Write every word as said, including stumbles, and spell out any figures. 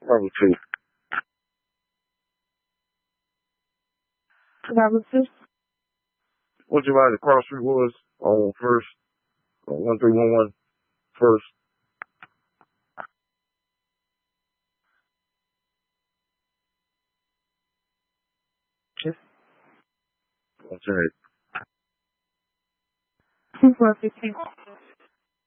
Probably two. Number two. What you like the cross street was on first, on one three one one first. Yes. That's right. Two four fifteen.